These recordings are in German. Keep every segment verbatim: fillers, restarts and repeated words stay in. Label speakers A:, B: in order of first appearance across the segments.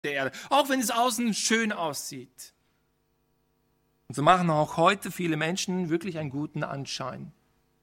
A: der Erde, auch wenn es außen schön aussieht. Und so machen auch heute viele Menschen wirklich einen guten Anschein.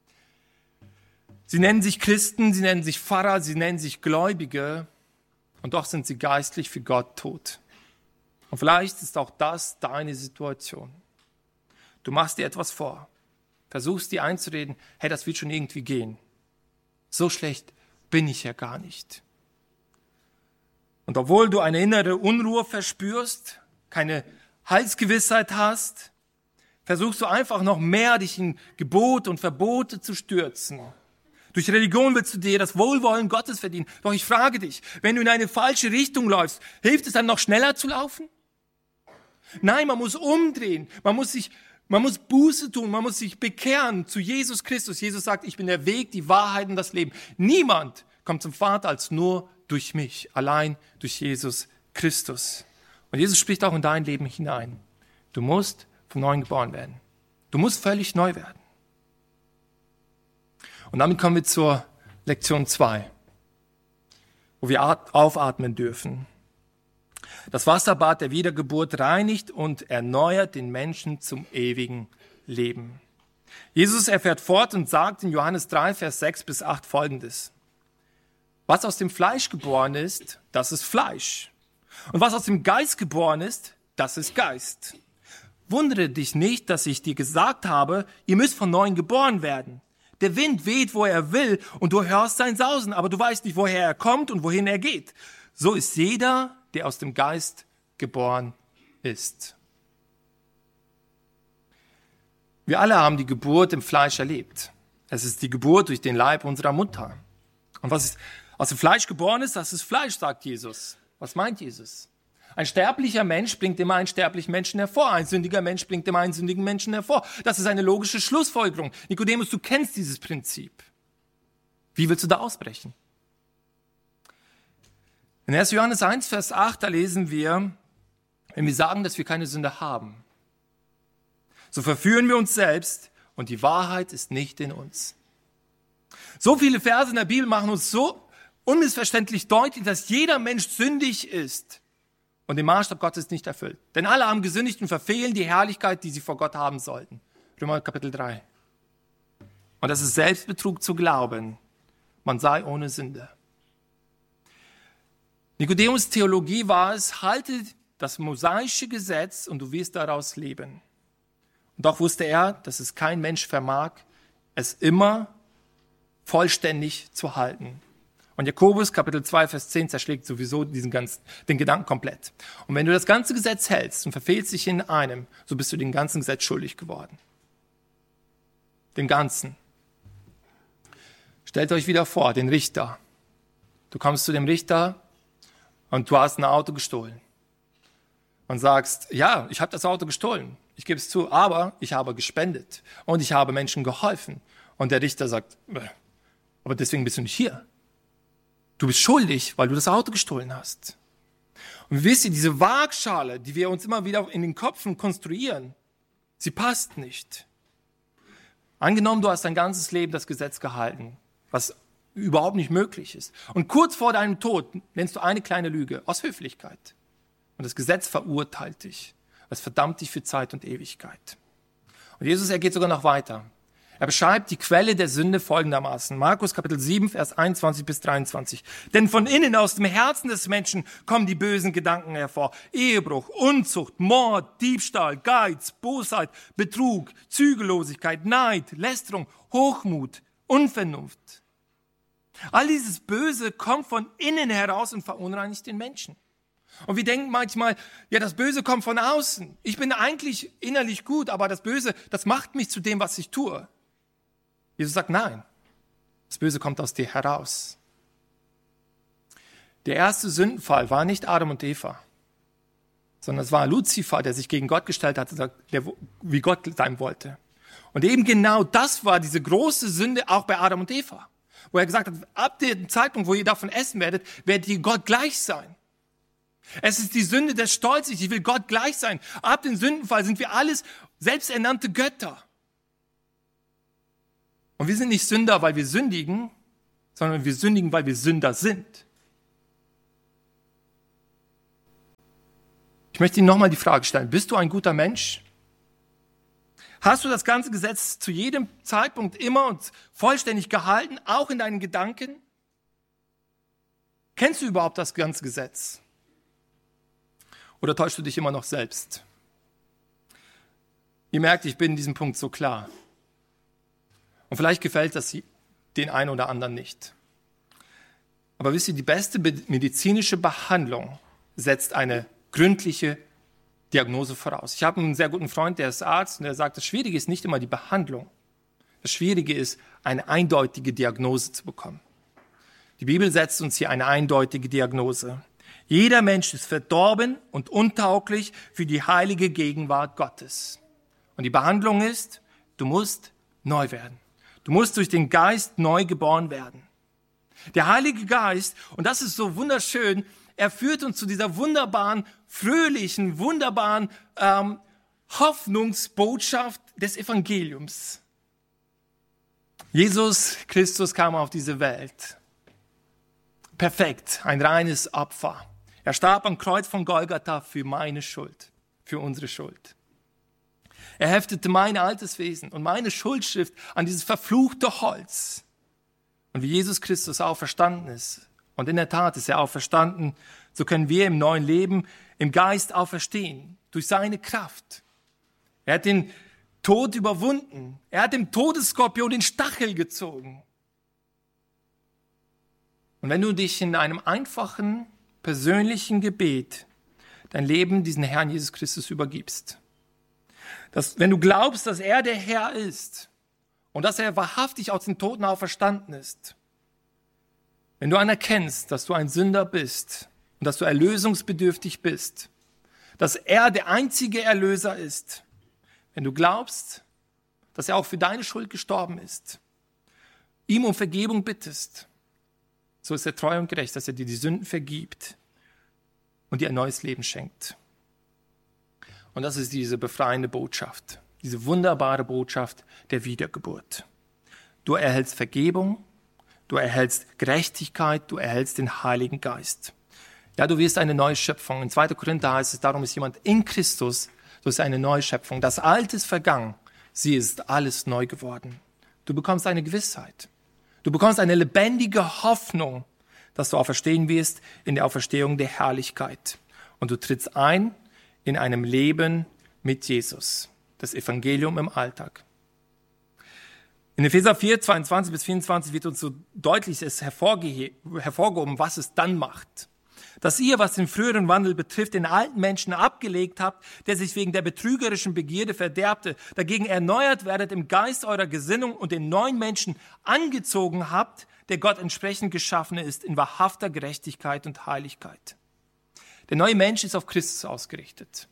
A: Sie nennen sich Christen, sie nennen sich Pfarrer, sie nennen sich Gläubige und doch sind sie geistlich für Gott tot. Und vielleicht ist auch das deine Situation. Du machst dir etwas vor, versuchst dir einzureden, hey, das wird schon irgendwie gehen. So schlecht bin ich ja gar nicht. Und obwohl du eine innere Unruhe verspürst, keine Heilsgewissheit hast, versuchst du einfach noch mehr, dich in Gebote und Verbote zu stürzen. Durch Religion willst du dir das Wohlwollen Gottes verdienen. Doch ich frage dich, wenn du in eine falsche Richtung läufst, hilft es dann noch schneller zu laufen? Nein, man muss umdrehen, man muss sich, man muss Buße tun, man muss sich bekehren zu Jesus Christus. Jesus sagt, ich bin der Weg, die Wahrheit und das Leben. Niemand kommt zum Vater als nur durch mich, allein durch Jesus Christus. Und Jesus spricht auch in dein Leben hinein. Du musst vom Neuen geboren werden. Du musst völlig neu werden. Und damit kommen wir zur Lektion zwei, wo wir aufatmen dürfen. Das Wasserbad der Wiedergeburt reinigt und erneuert den Menschen zum ewigen Leben. Jesus erfährt fort und sagt in Johannes drei, Vers sechs bis acht folgendes. Was aus dem Fleisch geboren ist, das ist Fleisch. Und was aus dem Geist geboren ist, das ist Geist. Wundere dich nicht, dass ich dir gesagt habe, ihr müsst von Neuem geboren werden. Der Wind weht, wo er will, und du hörst sein Sausen, aber du weißt nicht, woher er kommt und wohin er geht. So ist jeder, der aus dem Geist geboren ist. Wir alle haben die Geburt im Fleisch erlebt. Es ist die Geburt durch den Leib unserer Mutter. Und was aus dem Fleisch geboren ist, das ist Fleisch, sagt Jesus. Was meint Jesus? Ein sterblicher Mensch bringt immer einen sterblichen Menschen hervor. Ein sündiger Mensch bringt immer einen sündigen Menschen hervor. Das ist eine logische Schlussfolgerung. Nikodemus, du kennst dieses Prinzip. Wie willst du da ausbrechen? In erster Johannes eins, Vers acht, da lesen wir, wenn wir sagen, dass wir keine Sünde haben, so verführen wir uns selbst und die Wahrheit ist nicht in uns. So viele Verse in der Bibel machen uns so unmissverständlich deutlich, dass jeder Mensch sündig ist und den Maßstab Gottes nicht erfüllt. Denn alle haben gesündigt und verfehlen die Herrlichkeit, die sie vor Gott haben sollten. Römer Kapitel drei. Und das ist Selbstbetrug zu glauben, man sei ohne Sünde. Nikodemus' Theologie war es, halte das mosaische Gesetz und du wirst daraus leben. Und doch wusste er, dass es kein Mensch vermag, es immer vollständig zu halten. Und Jakobus, Kapitel zwei, Vers zehn, zerschlägt sowieso diesen ganzen, den Gedanken komplett. Und wenn du das ganze Gesetz hältst und verfehlst dich in einem, so bist du dem ganzen Gesetz schuldig geworden. Dem Ganzen. Stellt euch wieder vor, den Richter. Du kommst zu dem Richter und du hast ein Auto gestohlen. Und sagst, ja, ich habe das Auto gestohlen. Ich gebe es zu, aber ich habe gespendet. Und ich habe Menschen geholfen. Und der Richter sagt, aber deswegen bist du nicht hier. Du bist schuldig, weil du das Auto gestohlen hast. Und wisst ihr, diese Waagschale, die wir uns immer wieder in den Köpfen konstruieren, sie passt nicht. Angenommen, du hast dein ganzes Leben das Gesetz gehalten, was überhaupt nicht möglich ist. Und kurz vor deinem Tod nennst du eine kleine Lüge aus Höflichkeit. Und das Gesetz verurteilt dich. Es verdammt dich für Zeit und Ewigkeit. Und Jesus, er geht sogar noch weiter. Er beschreibt die Quelle der Sünde folgendermaßen. Markus Kapitel sieben, Vers einundzwanzig bis dreiundzwanzig. Denn von innen aus dem Herzen des Menschen kommen die bösen Gedanken hervor. Ehebruch, Unzucht, Mord, Diebstahl, Geiz, Bosheit, Betrug, Zügellosigkeit, Neid, Lästerung, Hochmut, Unvernunft. All dieses Böse kommt von innen heraus und verunreinigt den Menschen. Und wir denken manchmal, ja, das Böse kommt von außen. Ich bin eigentlich innerlich gut, aber das Böse, das macht mich zu dem, was ich tue. Jesus sagt, nein, das Böse kommt aus dir heraus. Der erste Sündenfall war nicht Adam und Eva, sondern es war Luzifer, der sich gegen Gott gestellt hatte, der, wie Gott sein wollte. Und eben genau das war diese große Sünde auch bei Adam und Eva, wo er gesagt hat, ab dem Zeitpunkt, wo ihr davon essen werdet, werdet ihr Gott gleich sein. Es ist die Sünde des Stolzes, ich will Gott gleich sein. Ab dem Sündenfall sind wir alles selbsternannte Götter. Und wir sind nicht Sünder, weil wir sündigen, sondern wir sündigen, weil wir Sünder sind. Ich möchte Ihnen nochmal die Frage stellen, bist du ein guter Mensch? Hast du das ganze Gesetz zu jedem Zeitpunkt immer und vollständig gehalten, auch in deinen Gedanken? Kennst du überhaupt das ganze Gesetz? Oder täuschst du dich immer noch selbst? Ihr merkt, ich bin in diesem Punkt so klar. Und vielleicht gefällt das den einen oder anderen nicht. Aber wisst ihr, die beste medizinische Behandlung setzt eine gründliche Diagnose voraus. Ich habe einen sehr guten Freund, der ist Arzt, und der sagt, das Schwierige ist nicht immer die Behandlung. Das Schwierige ist, eine eindeutige Diagnose zu bekommen. Die Bibel setzt uns hier eine eindeutige Diagnose. Jeder Mensch ist verdorben und untauglich für die heilige Gegenwart Gottes. Und die Behandlung ist, du musst neu werden. Du musst durch den Geist neu geboren werden. Der Heilige Geist, und das ist so wunderschön, er führt uns zu dieser wunderbaren, fröhlichen, wunderbaren ähm, Hoffnungsbotschaft des Evangeliums. Jesus Christus kam auf diese Welt. Perfekt, ein reines Opfer. Er starb am Kreuz von Golgatha für meine Schuld, für unsere Schuld. Er heftete mein altes Wesen und meine Schuldschrift an dieses verfluchte Holz. Und wie Jesus Christus auferstanden ist, und in der Tat ist er auferstanden, so können wir im neuen Leben im Geist auferstehen, durch seine Kraft. Er hat den Tod überwunden. Er hat dem Todesskorpion den Stachel gezogen. Und wenn du dich in einem einfachen, persönlichen Gebet dein Leben diesen Herrn Jesus Christus übergibst, dass, wenn du glaubst, dass er der Herr ist und dass er wahrhaftig aus den Toten auferstanden ist, wenn du anerkennst, dass du ein Sünder bist und dass du erlösungsbedürftig bist, dass er der einzige Erlöser ist, wenn du glaubst, dass er auch für deine Schuld gestorben ist, ihm um Vergebung bittest, so ist er treu und gerecht, dass er dir die Sünden vergibt und dir ein neues Leben schenkt. Und das ist diese befreiende Botschaft, diese wunderbare Botschaft der Wiedergeburt. Du erhältst Vergebung, du erhältst Gerechtigkeit, du erhältst den Heiligen Geist. Ja, du wirst eine neue Schöpfung. In zweiter Korinther heißt es, darum ist jemand in Christus, so ist eine neue Schöpfung. Das Alte ist vergangen, sie ist alles neu geworden. Du bekommst eine Gewissheit. Du bekommst eine lebendige Hoffnung, dass du auferstehen wirst in der Auferstehung der Herrlichkeit. Und du trittst ein in einem Leben mit Jesus. Das Evangelium im Alltag. In Epheser vier, zweiundzwanzig bis vierundzwanzig wird uns so deutlich es hervorge- hervorgehoben, was es dann macht. Dass ihr, was den früheren Wandel betrifft, den alten Menschen abgelegt habt, der sich wegen der betrügerischen Begierde verderbte, dagegen erneuert werdet im Geist eurer Gesinnung und den neuen Menschen angezogen habt, der Gott entsprechend geschaffen ist in wahrhafter Gerechtigkeit und Heiligkeit. Der neue Mensch ist auf Christus ausgerichtet.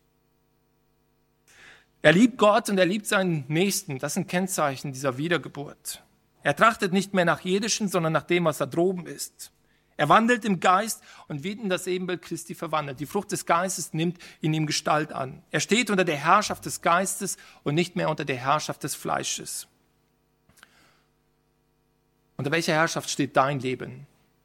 A: Er liebt Gott und er liebt seinen Nächsten. Das sind Kennzeichen dieser Wiedergeburt. Er trachtet nicht mehr nach Irdischen, sondern nach dem, was da droben ist. Er wandelt im Geist und wird in das Ebenbild Christi verwandelt. Die Frucht des Geistes nimmt in ihm Gestalt an. Er steht unter der Herrschaft des Geistes und nicht mehr unter der Herrschaft des Fleisches. Unter welcher Herrschaft steht dein Leben?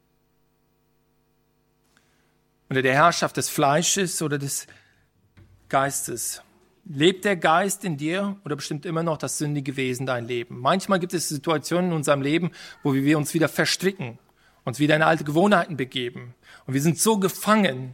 A: Unter der Herrschaft des Fleisches oder des Geistes? Lebt der Geist in dir oder bestimmt immer noch das sündige Wesen dein Leben? Manchmal gibt es Situationen in unserem Leben, wo wir uns wieder verstricken, uns wieder in alte Gewohnheiten begeben. Und wir sind so gefangen.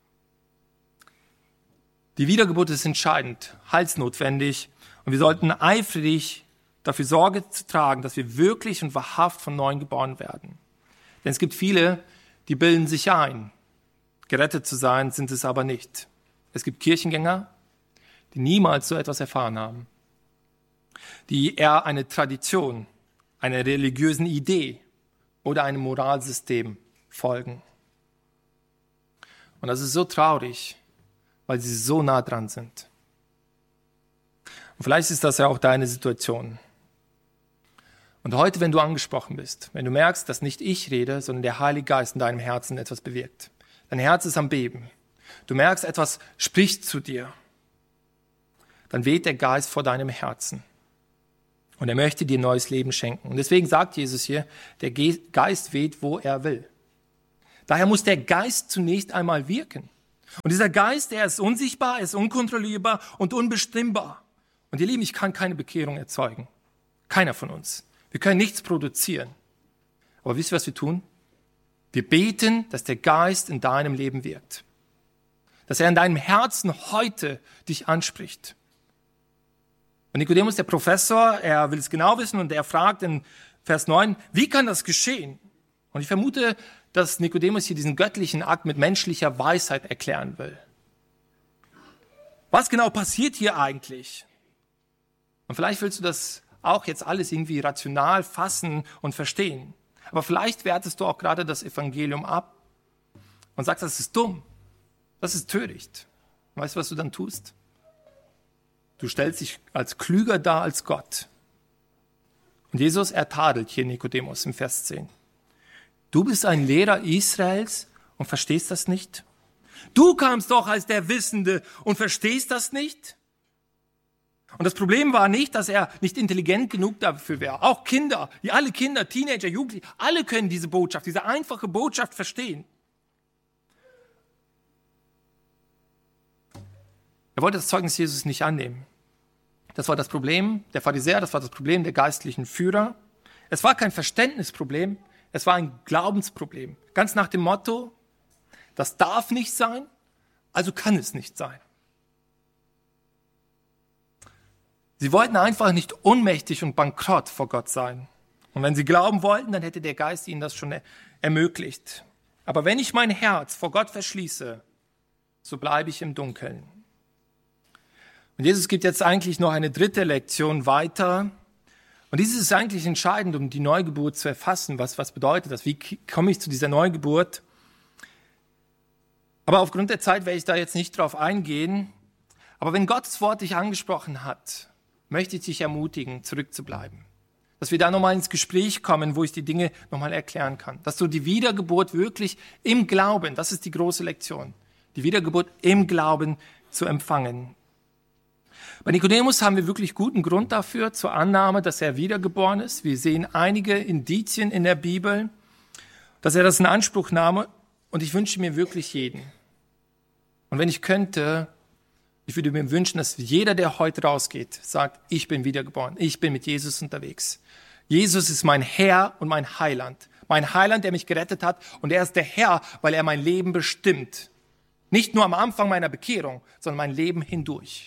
A: Die Wiedergeburt ist entscheidend, heilsnotwendig. Und wir sollten eifrig dafür Sorge zu tragen, dass wir wirklich und wahrhaft von Neuem geboren werden. Denn es gibt viele, die bilden sich ein, gerettet zu sein, sind es aber nicht. Es gibt Kirchengänger, die niemals so etwas erfahren haben, die eher eine Tradition, einer religiösen Idee oder einem Moralsystem folgen. Und das ist so traurig, weil sie so nah dran sind. Und vielleicht ist das ja auch deine Situation. Und heute, wenn du angesprochen bist, wenn du merkst, dass nicht ich rede, sondern der Heilige Geist in deinem Herzen etwas bewirkt, dein Herz ist am Beben, du merkst, etwas spricht zu dir, dann weht der Geist vor deinem Herzen. Und er möchte dir neues Leben schenken. Und deswegen sagt Jesus hier, der Geist weht, wo er will. Daher muss der Geist zunächst einmal wirken. Und dieser Geist, der ist unsichtbar, er ist unkontrollierbar und unbestimmbar. Und ihr Lieben, ich kann keine Bekehrung erzeugen. Keiner von uns. Wir können nichts produzieren. Aber wisst ihr, was wir tun? Wir beten, dass der Geist in deinem Leben wirkt. Dass er in deinem Herzen heute dich anspricht. Und Nikodemus, der Professor, er will es genau wissen und er fragt in Vers neun, wie kann das geschehen? Und ich vermute, dass Nikodemus hier diesen göttlichen Akt mit menschlicher Weisheit erklären will. Was genau passiert hier eigentlich? Und vielleicht willst du das auch jetzt alles irgendwie rational fassen und verstehen. Aber vielleicht wertest du auch gerade das Evangelium ab und sagst, das ist dumm, das ist töricht. Weißt du, was du dann tust? Du stellst dich als klüger dar als Gott. Und Jesus, er tadelt hier Nikodemus im Vers zehn. Du bist ein Lehrer Israels und verstehst das nicht? Du kamst doch als der Wissende und verstehst das nicht? Und das Problem war nicht, dass er nicht intelligent genug dafür wäre. Auch Kinder, alle Kinder, Teenager, Jugendliche, alle können diese Botschaft, diese einfache Botschaft verstehen. Er wollte das Zeugnis Jesus nicht annehmen. Das war das Problem der Pharisäer, das war das Problem der geistlichen Führer. Es war kein Verständnisproblem, es war ein Glaubensproblem. Ganz nach dem Motto, das darf nicht sein, also kann es nicht sein. Sie wollten einfach nicht ohnmächtig und bankrott vor Gott sein. Und wenn sie glauben wollten, dann hätte der Geist ihnen das schon ermöglicht. Aber wenn ich mein Herz vor Gott verschließe, so bleibe ich im Dunkeln. Und Jesus gibt jetzt eigentlich noch eine dritte Lektion weiter. Und dieses ist eigentlich entscheidend, um die Neugeburt zu erfassen. Was, was bedeutet das? Wie komme ich zu dieser Neugeburt? Aber aufgrund der Zeit werde ich da jetzt nicht drauf eingehen. Aber wenn Gottes Wort dich angesprochen hat, möchte ich dich ermutigen, zurückzubleiben. Dass wir da nochmal ins Gespräch kommen, wo ich die Dinge nochmal erklären kann. Dass du die Wiedergeburt wirklich im Glauben, das ist die große Lektion, die Wiedergeburt im Glauben zu empfangen. Bei Nikodemus haben wir wirklich guten Grund dafür, zur Annahme, dass er wiedergeboren ist. Wir sehen einige Indizien in der Bibel, dass er das in Anspruch nahm. Und ich wünsche mir wirklich jeden. Und wenn ich könnte, ich würde mir wünschen, dass jeder, der heute rausgeht, sagt, ich bin wiedergeboren, ich bin mit Jesus unterwegs. Jesus ist mein Herr und mein Heiland. Mein Heiland, der mich gerettet hat. Und er ist der Herr, weil er mein Leben bestimmt. Nicht nur am Anfang meiner Bekehrung, sondern mein Leben hindurch.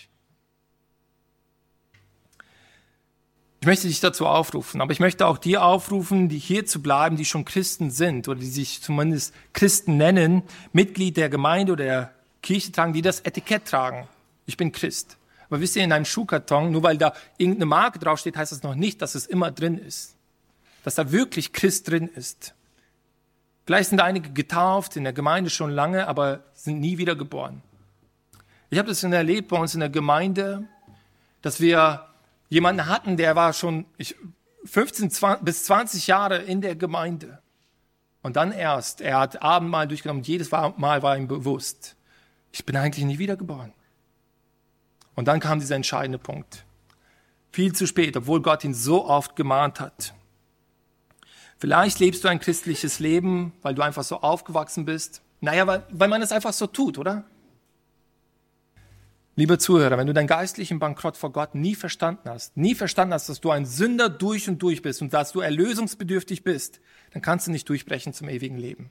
A: Ich möchte dich dazu aufrufen, aber ich möchte auch die aufrufen, die hier zu bleiben, die schon Christen sind oder die sich zumindest Christen nennen, Mitglied der Gemeinde oder der Kirche tragen, die das Etikett tragen. Ich bin Christ. Aber wisst ihr, in einem Schuhkarton, nur weil da irgendeine Marke draufsteht, heißt das noch nicht, dass es immer drin ist. Dass da wirklich Christ drin ist. Vielleicht sind einige getauft in der Gemeinde schon lange, aber sind nie wieder geboren. Ich habe das erlebt bei uns in der Gemeinde, dass wir jemanden hatten, der war schon fünfzehn bis zwanzig Jahre in der Gemeinde. Und dann erst, er hat Abendmahl durchgenommen, jedes Mal war ihm bewusst, ich bin eigentlich nie wiedergeboren. Und dann kam dieser entscheidende Punkt. Viel zu spät, obwohl Gott ihn so oft gemahnt hat. Vielleicht lebst du ein christliches Leben, weil du einfach so aufgewachsen bist. Naja, weil, weil man es einfach so tut, oder? Lieber Zuhörer, wenn du deinen geistlichen Bankrott vor Gott nie verstanden hast, nie verstanden hast, dass du ein Sünder durch und durch bist und dass du erlösungsbedürftig bist, dann kannst du nicht durchbrechen zum ewigen Leben.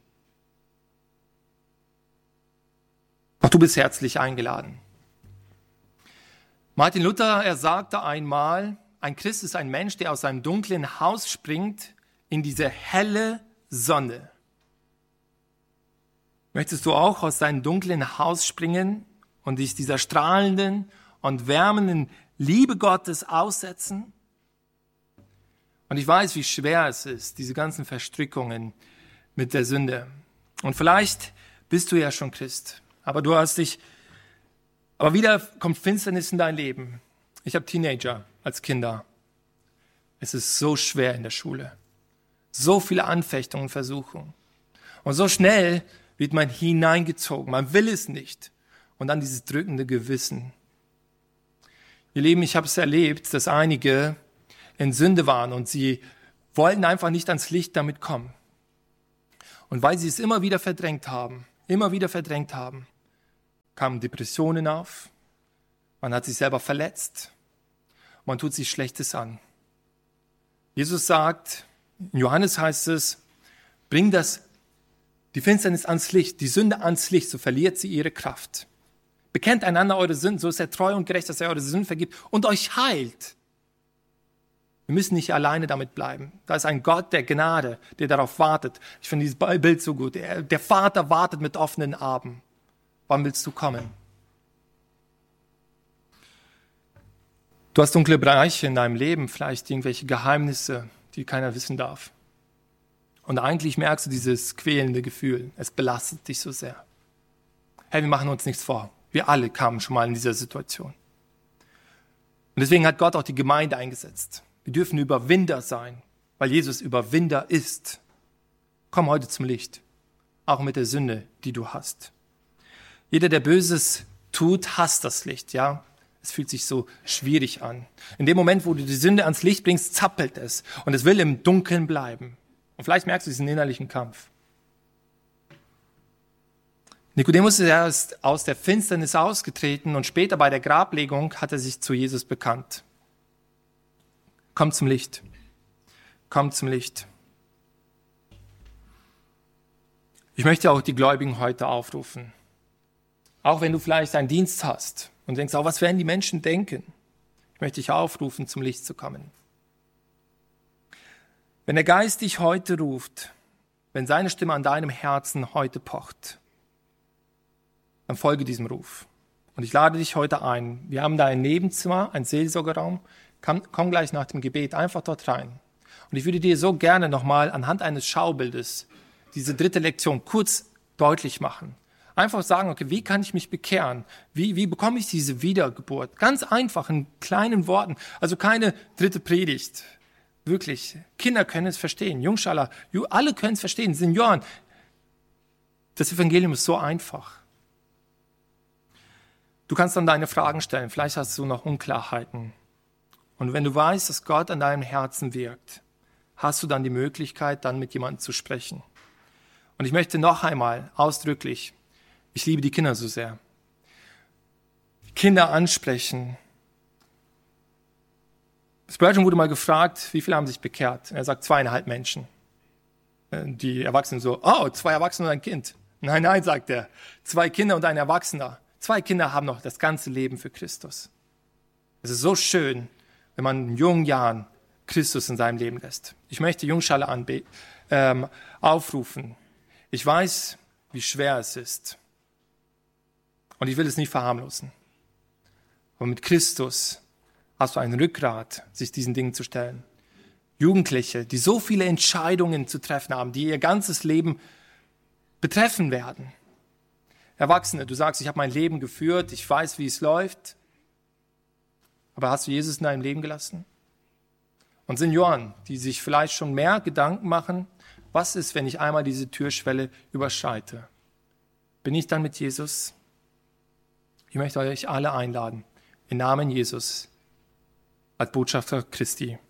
A: Auch du bist herzlich eingeladen. Martin Luther, er sagte einmal, ein Christ ist ein Mensch, der aus seinem dunklen Haus springt in diese helle Sonne. Möchtest du auch aus deinem dunklen Haus springen und dich dieser strahlenden und wärmenden Liebe Gottes aussetzen? Und ich weiß, wie schwer es ist, diese ganzen Verstrickungen mit der Sünde. Und vielleicht bist du ja schon Christ, aber du hast dich, aber wieder kommt Finsternis in dein Leben. Ich habe Teenager als Kinder. Es ist so schwer in der Schule. So viele Anfechtungen und Versuchungen. Und so schnell wird man hineingezogen. Man will es nicht. Und dann dieses drückende Gewissen. Ihr Lieben, ich habe es erlebt, dass einige in Sünde waren und sie wollten einfach nicht ans Licht damit kommen. Und weil sie es immer wieder verdrängt haben, immer wieder verdrängt haben, kamen Depressionen auf, man hat sich selber verletzt, man tut sich Schlechtes an. Jesus sagt, in Johannes heißt es, bring das, die Finsternis ans Licht, die Sünde ans Licht, so verliert sie ihre Kraft. Bekennt einander eure Sünden, so ist er treu und gerecht, dass er eure Sünden vergibt und euch heilt. Wir müssen nicht alleine damit bleiben. Da ist ein Gott der Gnade, der darauf wartet. Ich finde dieses Bild so gut. Der, der Vater wartet mit offenen Armen. Wann willst du kommen? Du hast dunkle Bereiche in deinem Leben, vielleicht irgendwelche Geheimnisse, die keiner wissen darf. Und eigentlich merkst du dieses quälende Gefühl. Es belastet dich so sehr. Hey, wir machen uns nichts vor. Wir alle kamen schon mal in dieser Situation. Und deswegen hat Gott auch die Gemeinde eingesetzt. Wir dürfen Überwinder sein, weil Jesus Überwinder ist. Komm heute zum Licht, auch mit der Sünde, die du hast. Jeder, der Böses tut, hasst das Licht, ja. Es fühlt sich so schwierig an. In dem Moment, wo du die Sünde ans Licht bringst, zappelt es und es will im Dunkeln bleiben. Und vielleicht merkst du diesen innerlichen Kampf. Nikodemus ist erst aus der Finsternis ausgetreten und später bei der Grablegung hat er sich zu Jesus bekannt. Komm zum Licht. Komm zum Licht. Ich möchte auch die Gläubigen heute aufrufen. Auch wenn du vielleicht einen Dienst hast und denkst, oh, was werden die Menschen denken? Ich möchte dich aufrufen, zum Licht zu kommen. Wenn der Geist dich heute ruft, wenn seine Stimme an deinem Herzen heute pocht, dann folge diesem Ruf. Und ich lade dich heute ein. Wir haben da ein Nebenzimmer, ein Seelsorgerraum. Komm, komm gleich nach dem Gebet einfach dort rein. Und ich würde dir so gerne nochmal anhand eines Schaubildes diese dritte Lektion kurz deutlich machen. Einfach sagen, okay, wie kann ich mich bekehren? Wie, wie bekomme ich diese Wiedergeburt? Ganz einfach, in kleinen Worten. Also keine dritte Predigt. Wirklich. Kinder können es verstehen. Jungschaller, alle können es verstehen. Senioren. Das Evangelium ist so einfach. Du kannst dann deine Fragen stellen. Vielleicht hast du noch Unklarheiten. Und wenn du weißt, dass Gott an deinem Herzen wirkt, hast du dann die Möglichkeit, dann mit jemandem zu sprechen. Und ich möchte noch einmal ausdrücklich, ich liebe die Kinder so sehr, Kinder ansprechen. Spurgeon wurde mal gefragt, wie viele haben sich bekehrt? Er sagt, zweieinhalb Menschen. Die Erwachsenen so, oh, zwei Erwachsene und ein Kind. Nein, nein, sagt er, zwei Kinder und ein Erwachsener. Zwei Kinder haben noch das ganze Leben für Christus. Es ist so schön, wenn man in jungen Jahren Christus in seinem Leben lässt. Ich möchte Jungschale anbe- ähm, aufrufen. Ich weiß, wie schwer es ist. Und ich will es nicht verharmlosen. Aber mit Christus hast du ein Rückgrat, sich diesen Dingen zu stellen. Jugendliche, die so viele Entscheidungen zu treffen haben, die ihr ganzes Leben betreffen werden. Erwachsene, du sagst, ich habe mein Leben geführt, ich weiß, wie es läuft. Aber hast du Jesus in deinem Leben gelassen? Und Senioren, die sich vielleicht schon mehr Gedanken machen, was ist, wenn ich einmal diese Türschwelle überschreite? Bin ich dann mit Jesus? Ich möchte euch alle einladen, im Namen Jesus, als Botschafter Christi.